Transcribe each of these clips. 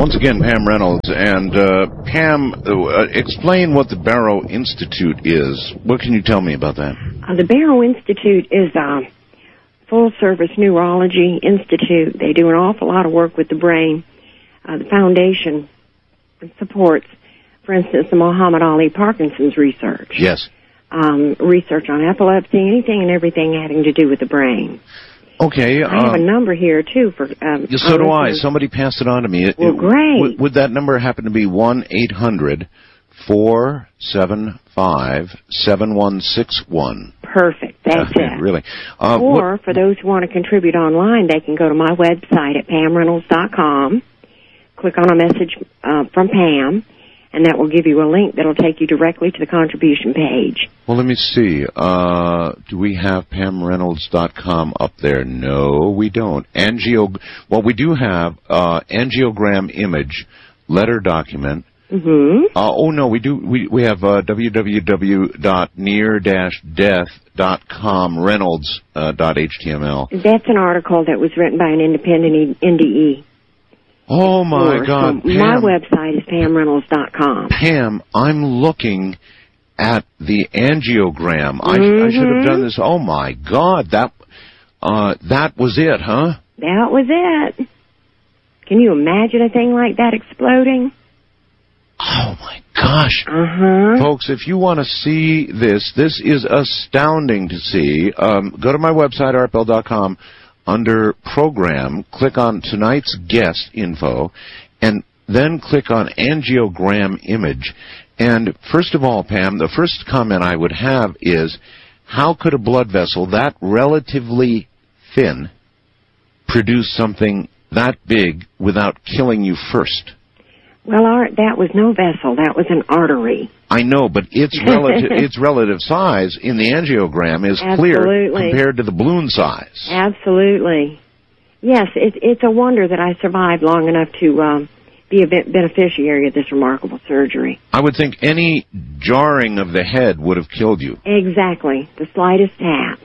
Once again, Pam Reynolds. And Pam, explain what the Barrow Institute is. What can you tell me about that? The Barrow Institute is a full-service neurology institute. They do an awful lot of work with the brain. The foundation supports, for instance, the Muhammad Ali Parkinson's research. Yes. Research on epilepsy, anything and everything having to do with the brain. Okay. I have a number here, too. For so do I. Somebody passed it on to me. Great. Would that number happen to be 1-800-475-7161? Perfect. That's it. Really. Or, for those who want to contribute online, they can go to my website at PamReynolds.com, click on a message from Pam, and that will give you a link that will take you directly to the contribution page. Well, let me see. Do we have PamReynolds.com up there? No, we don't. Well, we do have angiogram image, letter document. Mm-hmm. Oh, no, we do. We have www.near-death.com, Reynolds.html. That's an article that was written by an independent NDE. Oh, my God. So my website is PamReynolds.com. Pam, I'm looking at the angiogram. I should have done this. Oh, my God. That was it, huh? That was it. Can you imagine a thing like that exploding? Oh, my gosh. Uh-huh. Folks, if you want to see this is astounding to see. Go to my website, artbell.com. Under Program, click on tonight's guest info, and then click on angiogram image. And first of all, Pam, the first comment I would have is, how could a blood vessel that relatively thin produce something that big without killing you first? Well, that was no vessel. That was an artery. I know, but its relative size in the angiogram is clear compared to the balloon size. Absolutely. Yes, it's a wonder that I survived long enough to be a beneficiary of this remarkable surgery. I would think any jarring of the head would have killed you. Exactly. The slightest tap.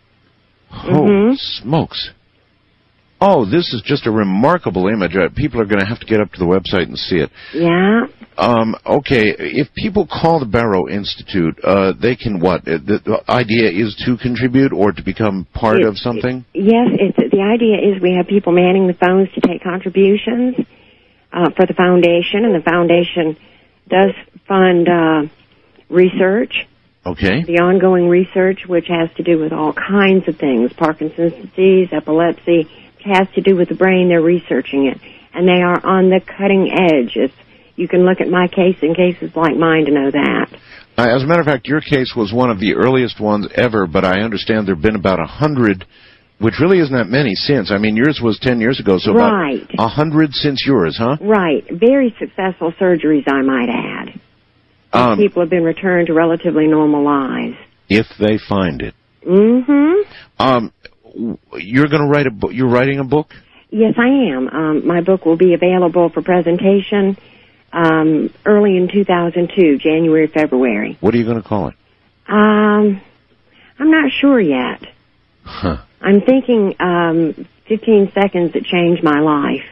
Oh, smokes. Oh, this is just a remarkable image. People are going to have to get up to the website and see it. Yeah. Okay, if people call the Barrow Institute, they can what? The idea is to contribute or to become part of something? Yes, the idea is we have people manning the phones to take contributions for the foundation, and the foundation does fund research. Okay. The ongoing research, which has to do with all kinds of things, Parkinson's disease, epilepsy, has to do with the brain. They're researching it, and they are on the cutting edge. You can look at my case and cases like mine to know that. As a matter of fact, your case was one of the earliest ones ever, but I understand there have been about 100, which really isn't that many since. I mean, yours was 10 years ago, so right. About 100 since yours, huh? Right. Very successful surgeries, I might add. People have been returned to relatively normal lives. If they find it. Mm-hmm. You're going to write a book. You're writing a book? Yes, I am. My book will be available for presentation early in 2002, January, February. What are you going to call it? I'm not sure yet. Huh. I'm thinking 15 Seconds That Changed My Life.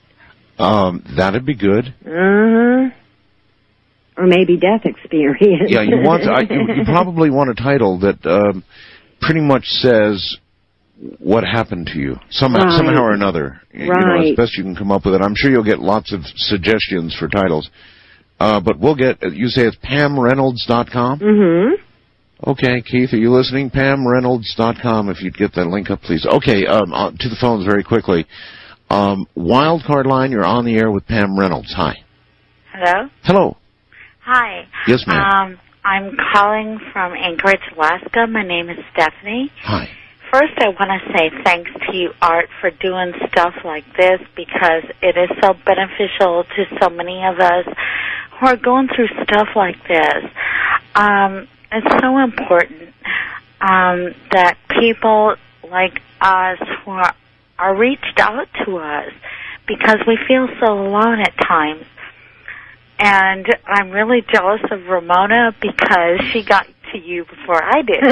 That'd be good. Uh-huh. Or maybe Death Experience. Yeah, you probably want a title that pretty much says what happened to you somehow or another. Right. You know, as best you can come up with it. I'm sure you'll get lots of suggestions for titles. But we'll get, you say it's PamReynolds.com? Mm-hmm. Okay, Keith, are you listening? PamReynolds.com, if you'd get that link up, please. Okay, to the phones very quickly. Wildcard line, you're on the air with Pam Reynolds. Hi. Hello? Hello. Hi. Yes, ma'am. I'm calling from Anchorage, Alaska. My name is Stephanie. Hi. First, I want to say thanks to you, Art, for doing stuff like this because it is so beneficial to so many of us who are going through stuff like this. It's so important that people like us who are reached out to us because we feel so alone at times. And I'm really jealous of Ramona because she got to you before I did.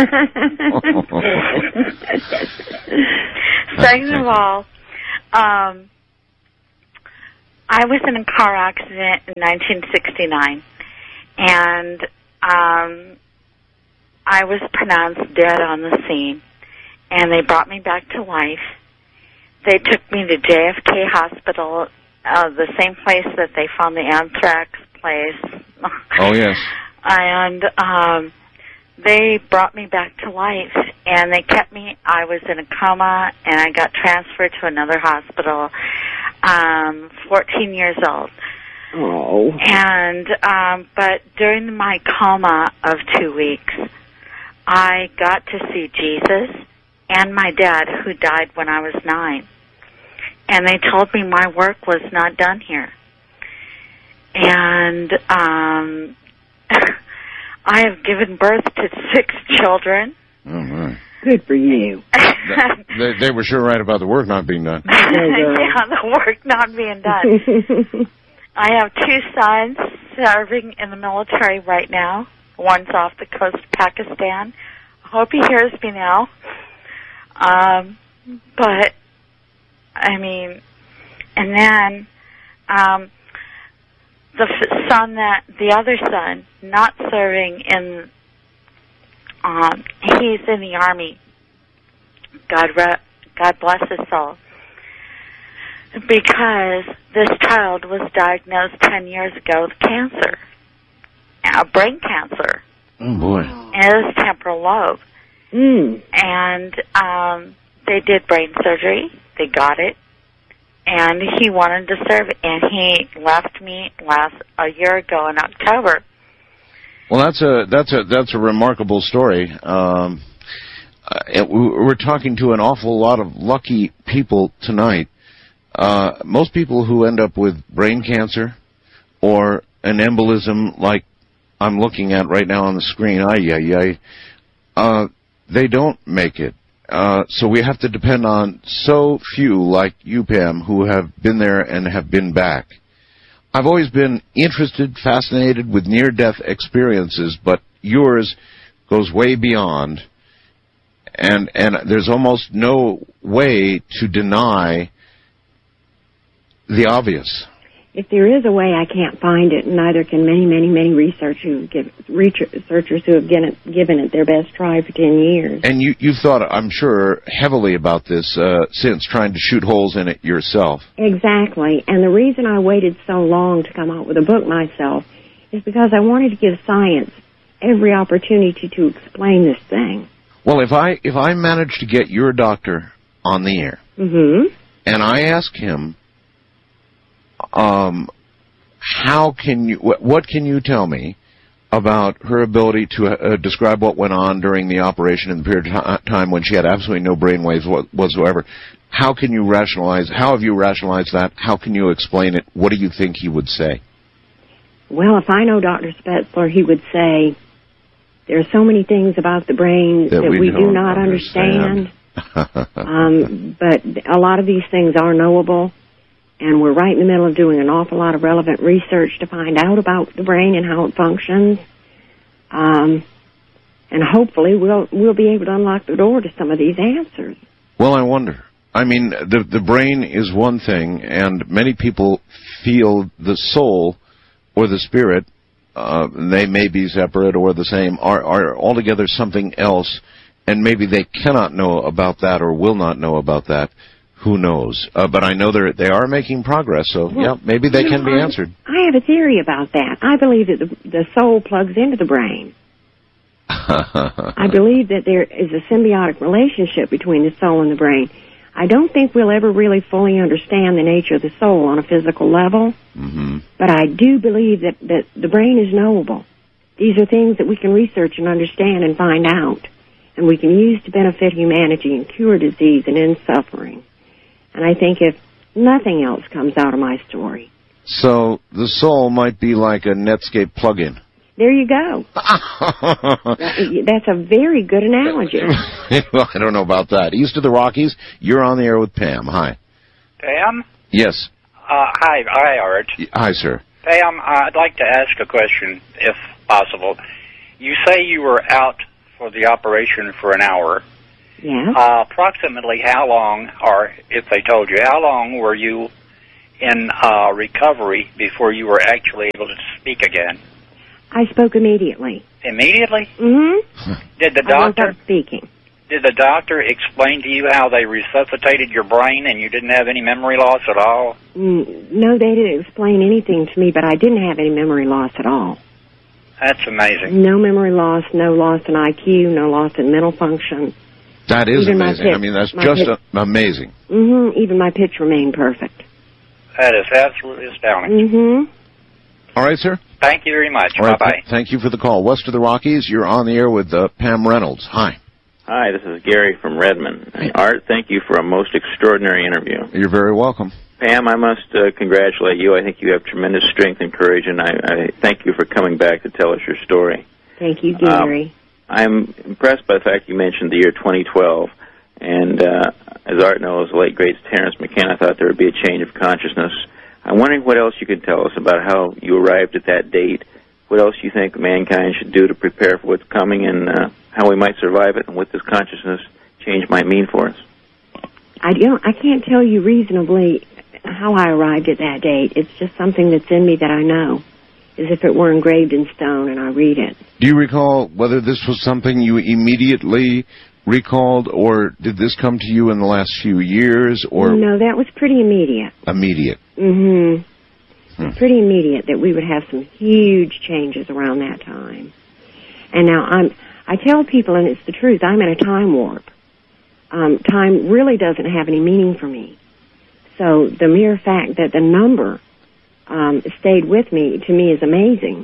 Second of all, I I was in a car accident in 1969, and I was pronounced dead on the scene, and they brought me back to life. They took me to JFK Hospital, the same place that they found the anthrax place. Oh, yes. And they brought me back to life, and they kept me. I was in a coma, and I got transferred to another hospital, 14 years old. Oh. And, but during my coma of 2 weeks, I got to see Jesus and my dad, who died when I was 9. And they told me my work was not done here. And I have given birth to 6 children. Oh, my. Good for you. They were sure right about the work not being done. Yeah, the work not being done. I have 2 sons serving in the military right now. One's off the coast of Pakistan. I hope he hears me now. But, I mean, and then the other son, not serving in, he's in the Army. God bless his soul. Because this child was diagnosed 10 years ago with cancer, brain cancer. Oh, boy. And it was temporal lobe. And they did brain surgery. They got it. And he wanted to serve, and he left me a year ago in October. Well, that's a remarkable story. We're talking to an awful lot of lucky people tonight. Most people who end up with brain cancer or an embolism like I'm looking at right now on the screen, they don't make it. So we have to depend on so few like you, Pam, who have been there and have been back. I've always been interested, fascinated with near-death experiences, but yours goes way beyond, and there's almost no way to deny the obvious. If there is a way, I can't find it, and neither can many researchers who have given it their best try for 10 years. And you've thought, I'm sure, heavily about this since, trying to shoot holes in it yourself. Exactly, and the reason I waited so long to come out with a book myself is because I wanted to give science every opportunity to explain this thing. Well, if I manage to get your doctor on the air, and I ask him, what can you tell me about her ability to describe what went on during the operation in the period of time when she had absolutely no brainwaves whatsoever? How have you rationalized that? How can you explain it? What do you think he would say? Well, if I know Dr. Spetzler, he would say, there are so many things about the brain that we do not understand. But a lot of these things are knowable. And we're right in the middle of doing an awful lot of relevant research to find out about the brain and how it functions. And hopefully we'll be able to unlock the door to some of these answers. Well, I wonder. I mean, the brain is one thing, and many people feel the soul or the spirit, they may be separate or the same, are altogether something else, and maybe they cannot know about that or will not know about that. Who knows? But I know they are making progress, so maybe they can be answered. I have a theory about that. I believe that the soul plugs into the brain. I believe that there is a symbiotic relationship between the soul and the brain. I don't think we'll ever really fully understand the nature of the soul on a physical level, but I do believe that the brain is knowable. These are things that we can research and understand and find out, and we can use to benefit humanity and cure disease and end suffering. And I think if nothing else comes out of my story. So the soul might be like a Netscape plugin. There you go. That's a very good analogy. Well, I don't know about that. East of the Rockies, you're on the air with Pam. Hi. Pam? Yes. Hi, Art. Hi, sir. Pam, I'd like to ask a question, if possible. You say you were out for the operation for an hour. Yes. Approximately how long, or if they told you, how long were you in recovery before you were actually able to speak again? I spoke immediately. Immediately? Mm-hmm. Did the I woke doctor up speaking. Did the doctor explain to you how they resuscitated your brain and you didn't have any memory loss at all? No, they didn't explain anything to me, but I didn't have any memory loss at all. That's amazing. No memory loss, no loss in IQ, no loss in mental function. That is Even amazing. I mean, that's just amazing. Mm-hmm. Even my pitch remained perfect. That is absolutely astounding. Mm-hmm. All right, sir. Thank you very much. All right, Bye-bye. Thank you for the call. West of the Rockies, you're on the air with Pam Reynolds. Hi. Hi, this is Gary from Redmond. Art, thank you for a most extraordinary interview. You're very welcome. Pam, I must congratulate you. I think you have tremendous strength and courage, and I thank you for coming back to tell us your story. Thank you, Gary. I'm impressed by the fact you mentioned the year 2012, and as Art knows, the late great Terence McKenna thought there would be a change of consciousness. I'm wondering what else you could tell us about how you arrived at that date, what else you think mankind should do to prepare for what's coming, and how we might survive it, and what this consciousness change might mean for us. I can't tell you reasonably how I arrived at that date. It's just something that's in me that I know, as if it were engraved in stone, and I read it. Do you recall whether this was something you immediately recalled, or did this come to you in the last few years? Or no, that was pretty immediate. Immediate. Mm-hmm. Pretty immediate that we would have some huge changes around that time. And now I tell people, and it's the truth, I'm in a time warp. Time really doesn't have any meaning for me. So the mere fact that the number stayed with me, to me, is amazing.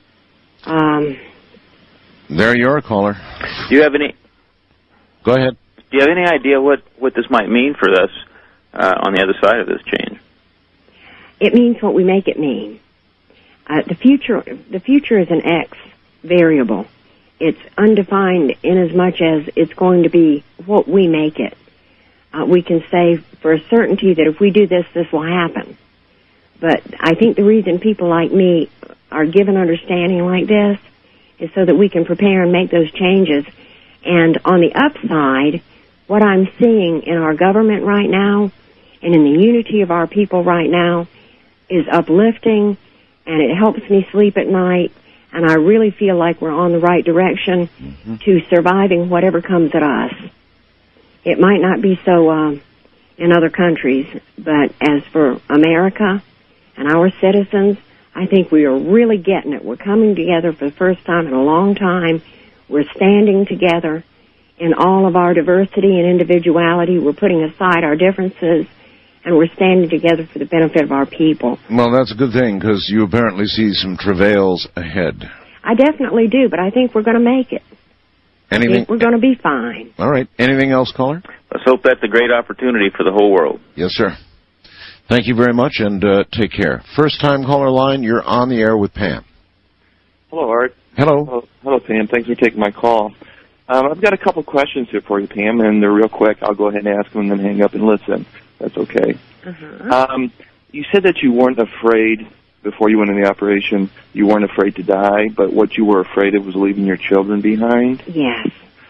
There you are, caller. Do you have any... Go ahead. Do you have any idea what this might mean for us on the other side of this change? It means what we make it mean. The future is an X variable. It's undefined in as much as it's going to be what we make it. We can say for a certainty that if we do this, this will happen. But I think the reason people like me are given understanding like this is so that we can prepare and make those changes. And on the upside, what I'm seeing in our government right now and in the unity of our people right now is uplifting, and it helps me sleep at night, and I really feel like we're on the right direction to surviving whatever comes at us. It might not be so in other countries, but as for America and our citizens, I think we are really getting it. We're coming together for the first time in a long time. We're standing together in all of our diversity and individuality. We're putting aside our differences, and we're standing together for the benefit of our people. Well, that's a good thing, because you apparently see some travails ahead. I definitely do, but I think we're going to make it. Anything? I think we're going to be fine. All right. Anything else, caller? Let's hope that's a great opportunity for the whole world. Yes, sir. Thank you very much, and take care. First-time caller line, you're on the air with Pam. Hello, Art. Hello. Hello, Pam. Thanks for taking my call. I've got a couple questions here for you, Pam, and they're real quick. I'll go ahead and ask them and then hang up and listen. That's okay. You said that you weren't afraid before you went in the operation. You weren't afraid to die, but what you were afraid of was leaving your children behind? Yes.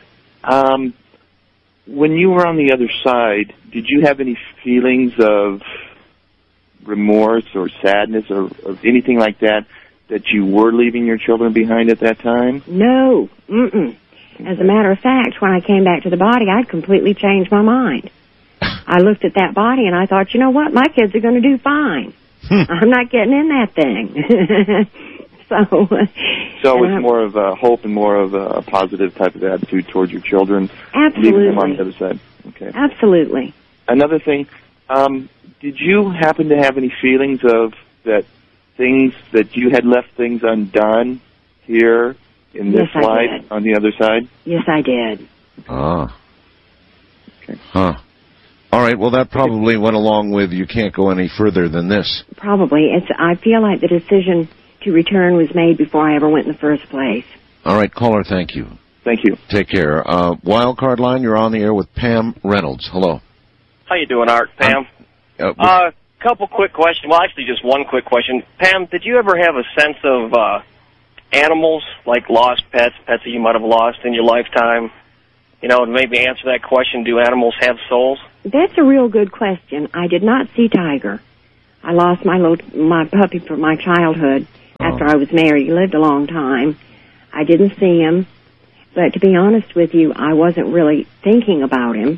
When you were on the other side, did you have any feelings of remorse or sadness or anything like that you were leaving your children behind at that time? No. Mm-mm. As a matter of fact, when I came back to the body, I'd completely changed my mind. I looked at that body and I thought, you know what, my kids are going to do fine. I'm not getting in that thing. So it's more of a hope and more of a positive type of attitude towards your children. Absolutely. Leaving them on the other side. Okay. Absolutely. Another thing, did you happen to have any feelings of that things that you had left things undone here in this life on the other side? Yes, I did. Ah. Okay. Huh. All right, well, that probably went along with you can't go any further than this. Probably. I feel like the decision to return was made before I ever went in the first place. All right, caller, thank you. Thank you. Take care. Wildcard line, you're on the air with Pam Reynolds. Hello. How you doing, Art? Pam? Couple quick questions. Well, actually, just one quick question. Pam, did you ever have a sense of animals, like lost pets that you might have lost in your lifetime? You know, maybe answer that question, do animals have souls? That's a real good question. I did not see Tiger. I lost my puppy from my childhood after I was married. He lived a long time. I didn't see him. But to be honest with you, I wasn't really thinking about him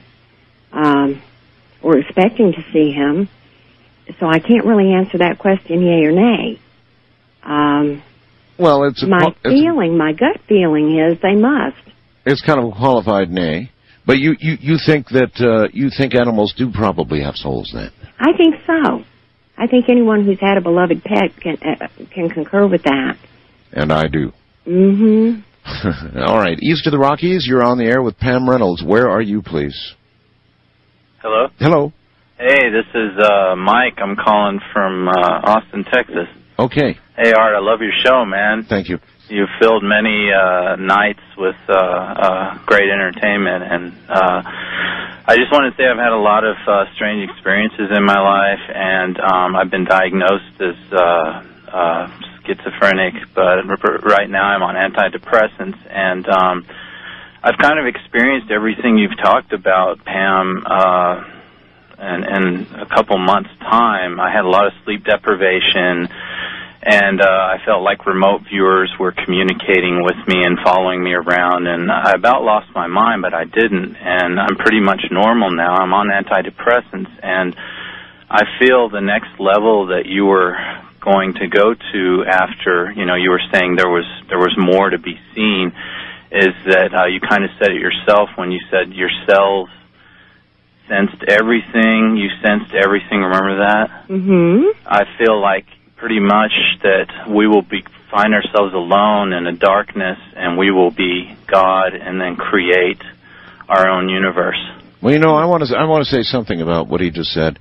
or expecting to see him. So I can't really answer that question, yay or nay. Well, my gut feeling is they must. It's kind of a qualified nay. But you think that you think animals do probably have souls then? I think so. I think anyone who's had a beloved pet can concur with that. And I do. Mm-hmm. All right. East of the Rockies, you're on the air with Pam Reynolds. Where are you, please? Hello? Hello. Hey, this is Mike. I'm calling from Austin, Texas. Okay. Hey, Art, I love your show, man. Thank you. You've filled many nights with great entertainment, and I just want to say I've had a lot of strange experiences in my life, and I've been diagnosed as schizophrenic, but right now I'm on antidepressants, and I've kind of experienced everything you've talked about, Pam, in a couple months' time. I had a lot of sleep deprivation, and I felt like remote viewers were communicating with me and following me around, and I about lost my mind, but I didn't, and I'm pretty much normal now. I'm on antidepressants, and I feel the next level that you were going to go to after, you were saying there was more to be seen, is that you kind of said it yourself when you said your cells sensed everything. You sensed everything. Remember that? Mm-hmm. I feel like pretty much that we will find ourselves alone in a darkness, and we will be God and then create our own universe. Well, I want to say something about what he just said.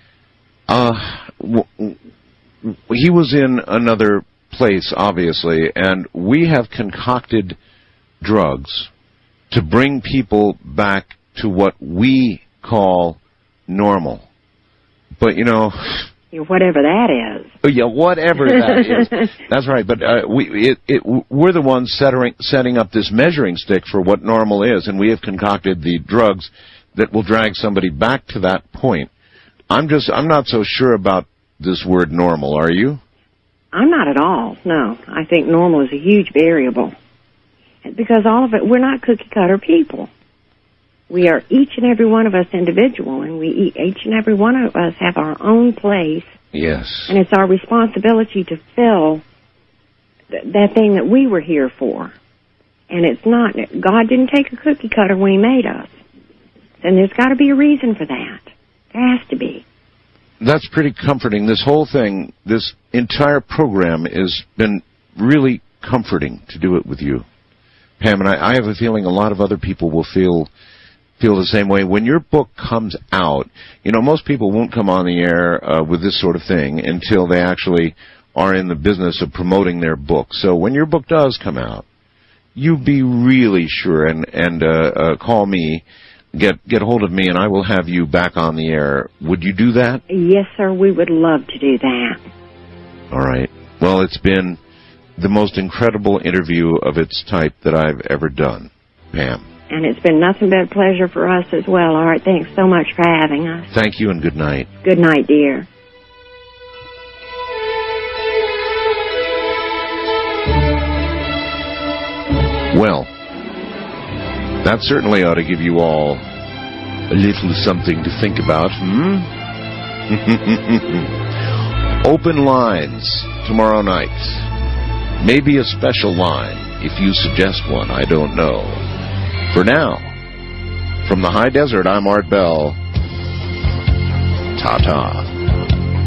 He was in another place, obviously, and we have concocted drugs to bring people back to what we call normal. But, whatever that is. Yeah, whatever that is. That's right. But we're the ones setting up this measuring stick for what normal is, and we have concocted the drugs that will drag somebody back to that point. I'm not so sure about this word normal. Are you? I'm not at all. No, I think normal is a huge variable because all of it. We're not cookie cutter people. We are each and every one of us individual, and each and every one of us have our own place. Yes. And it's our responsibility to fill that thing that we were here for. And it's not, God didn't take a cookie cutter when He made us. And there's got to be a reason for that. There has to be. That's pretty comforting. This whole thing, this entire program has been really comforting to do it with you, Pam. And I have a feeling a lot of other people will feel the same way. When your book comes out, most people won't come on the air with this sort of thing until they actually are in the business of promoting their book. So when your book does come out, you be really sure and call me, get hold of me, and I will have you back on the air. Would you do that? Yes, sir. We would love to do that. All right. Well, it's been the most incredible interview of its type that I've ever done, Pam. And it's been nothing but a pleasure for us as well. All right, thanks so much for having us. Thank you and good night. Good night, dear. Well, that certainly ought to give you all a little something to think about, Open lines tomorrow night. Maybe a special line if you suggest one, I don't know. For now, from the high desert, I'm Art Bell. Ta-ta.